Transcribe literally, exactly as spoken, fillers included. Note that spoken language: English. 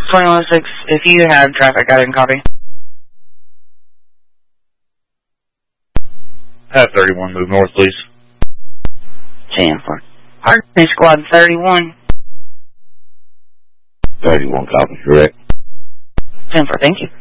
twenty-one oh six, if you have traffic, I didn't copy. Have thirty-one move north, please. ten four. Harmony Squad thirty-one. thirty-one, copy, correct. ten four, thank you.